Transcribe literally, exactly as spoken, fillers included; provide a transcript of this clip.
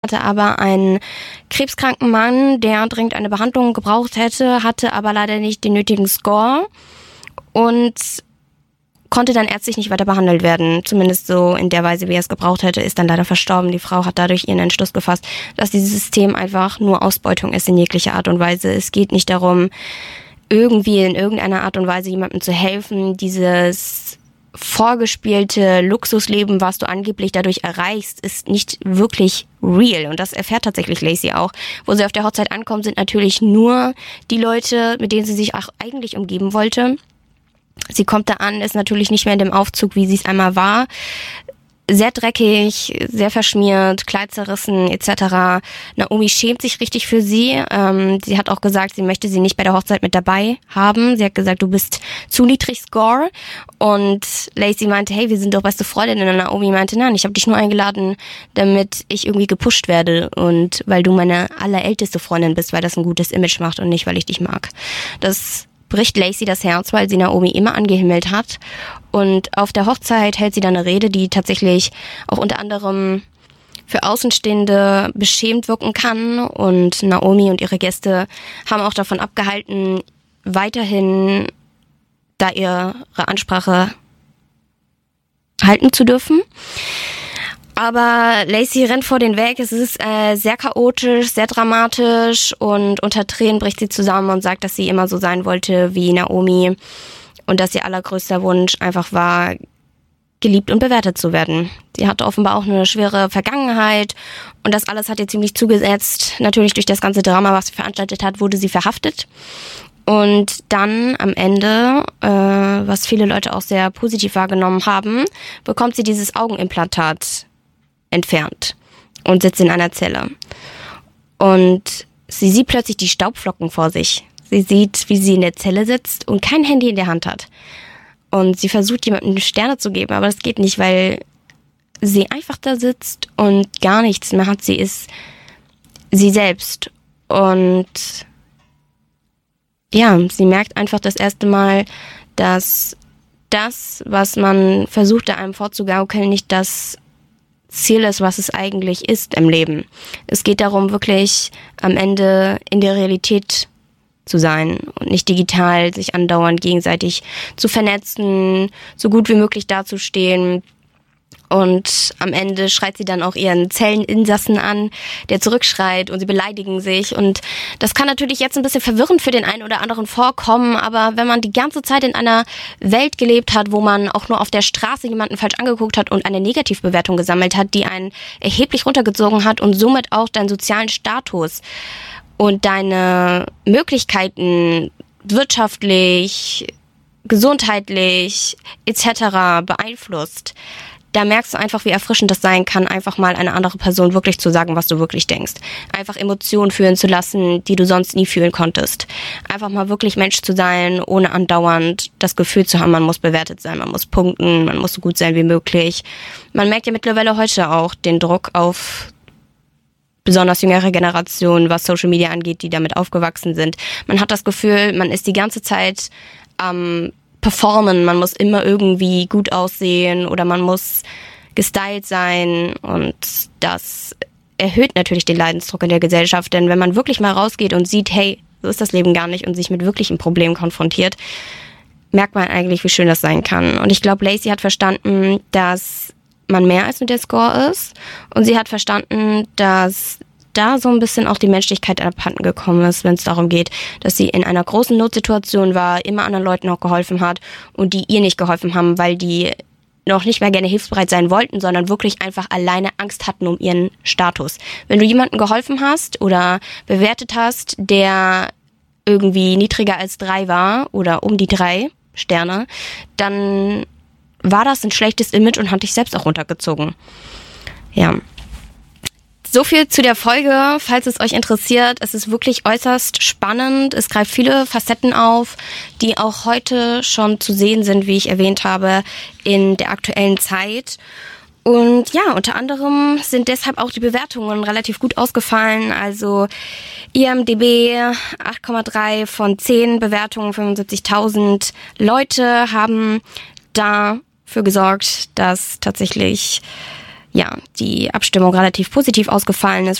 hatte aber einen krebskranken Mann, der dringend eine Behandlung gebraucht hätte, hatte aber leider nicht den nötigen Score und konnte dann ärztlich nicht weiter behandelt werden. Zumindest so in der Weise, wie er es gebraucht hätte, ist dann leider verstorben. Die Frau hat dadurch ihren Entschluss gefasst, dass dieses System einfach nur Ausbeutung ist in jeglicher Art und Weise. Es geht nicht darum, irgendwie in irgendeiner Art und Weise jemandem zu helfen. Dieses vorgespielte Luxusleben, was du angeblich dadurch erreichst, ist nicht wirklich real. Und das erfährt tatsächlich Lacey auch. Wo sie auf der Hochzeit ankommt, sind natürlich nur die Leute, mit denen sie sich auch eigentlich umgeben wollte. Sie kommt da an, ist natürlich nicht mehr in dem Aufzug, wie sie es einmal war. Sehr dreckig, sehr verschmiert, Kleid zerrissen et cetera. Naomi schämt sich richtig für sie. Ähm, sie hat auch gesagt, sie möchte sie nicht bei der Hochzeit mit dabei haben. Sie hat gesagt, du bist zu niedrig Score. Und Lacey meinte, hey, wir sind doch beste Freundinnen. Und Naomi meinte, nein, ich habe dich nur eingeladen, damit ich irgendwie gepusht werde. Und weil du meine allerälteste Freundin bist, weil das ein gutes Image macht und nicht, weil ich dich mag. Das bricht Lacey das Herz, weil sie Naomi immer angehimmelt hat. Und auf der Hochzeit hält sie dann eine Rede, die tatsächlich auch unter anderem für Außenstehende beschämt wirken kann. Und Naomi und ihre Gäste haben auch davon abgehalten, weiterhin da ihre Ansprache halten zu dürfen. Aber Lacey rennt vor den weg. Es ist äh, sehr chaotisch, sehr dramatisch und unter Tränen bricht sie zusammen und sagt, dass sie immer so sein wollte wie Naomi und dass ihr allergrößter Wunsch einfach war, geliebt und bewertet zu werden. Sie hatte offenbar auch eine schwere Vergangenheit und das alles hat ihr ziemlich zugesetzt. Natürlich durch das ganze Drama, was sie veranstaltet hat, wurde sie verhaftet. Und dann am Ende, äh, was viele Leute auch sehr positiv wahrgenommen haben, bekommt sie dieses Augenimplantat entfernt und sitzt in einer Zelle. Und sie sieht plötzlich die Staubflocken vor sich. Sie sieht, wie sie in der Zelle sitzt und kein Handy in der Hand hat. Und sie versucht, jemandem Sterne zu geben, aber das geht nicht, weil sie einfach da sitzt und gar nichts mehr hat. Sie ist sie selbst. Und ja, sie merkt einfach das erste Mal, dass das, was man versuchte, einem vorzugaukeln, nicht das Ziel ist, was es eigentlich ist im Leben. Es geht darum, wirklich am Ende in der Realität zu sein und nicht digital, sich andauernd gegenseitig zu vernetzen, so gut wie möglich dazustehen. Und am Ende schreit sie dann auch ihren Zelleninsassen an, der zurückschreit und sie beleidigen sich. Und das kann natürlich jetzt ein bisschen verwirrend für den einen oder anderen vorkommen, aber wenn man die ganze Zeit in einer Welt gelebt hat, wo man auch nur auf der Straße jemanden falsch angeguckt hat und eine Negativbewertung gesammelt hat, die einen erheblich runtergezogen hat und somit auch deinen sozialen Status und deine Möglichkeiten wirtschaftlich, gesundheitlich et cetera beeinflusst, da merkst du einfach, wie erfrischend das sein kann, einfach mal eine andere Person wirklich zu sagen, was du wirklich denkst. Einfach Emotionen fühlen zu lassen, die du sonst nie fühlen konntest. Einfach mal wirklich Mensch zu sein, ohne andauernd das Gefühl zu haben, man muss bewertet sein, man muss punkten, man muss so gut sein wie möglich. Man merkt ja mittlerweile heute auch den Druck auf besonders jüngere Generationen, was Social Media angeht, die damit aufgewachsen sind. Man hat das Gefühl, man ist die ganze Zeit am ähm, performen, man muss immer irgendwie gut aussehen oder man muss gestylt sein und das erhöht natürlich den Leidensdruck in der Gesellschaft, denn wenn man wirklich mal rausgeht und sieht, hey, so ist das Leben gar nicht und sich mit wirklichen Problemen konfrontiert, merkt man eigentlich, wie schön das sein kann. Und ich glaube, Lacey hat verstanden, dass man mehr als nur der Score ist und sie hat verstanden, dass da so ein bisschen auch die Menschlichkeit abhanden gekommen ist, wenn es darum geht, dass sie in einer großen Notsituation war, immer anderen Leuten auch geholfen hat und die ihr nicht geholfen haben, weil die noch nicht mehr gerne hilfsbereit sein wollten, sondern wirklich einfach alleine Angst hatten um ihren Status. Wenn du jemandem geholfen hast oder bewertet hast, der irgendwie niedriger als drei war oder um die drei Sterne, dann war das ein schlechtes Image und hat dich selbst auch runtergezogen. Ja. So viel zu der Folge, falls es euch interessiert. Es ist wirklich äußerst spannend. Es greift viele Facetten auf, die auch heute schon zu sehen sind, wie ich erwähnt habe, in der aktuellen Zeit. Und ja, unter anderem sind deshalb auch die Bewertungen relativ gut ausgefallen. Also I M D B acht Komma drei von zehn Bewertungen, fünfundsiebzigtausend Leute haben dafür gesorgt, dass tatsächlich ja, die Abstimmung relativ positiv ausgefallen ist.